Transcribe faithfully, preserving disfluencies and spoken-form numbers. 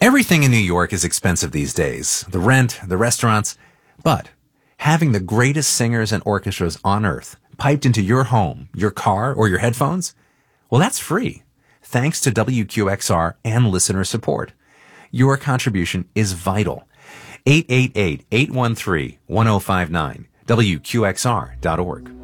Everything in New York is expensive these days. The rent, the restaurants. But having the greatest singers and orchestras on earth piped into your home, your car, or your headphones, well, that's free, thanks to W Q X R and listener support. Your contribution is vital. eight eight eight, eight one three, one zero five nine, W Q X R dot org.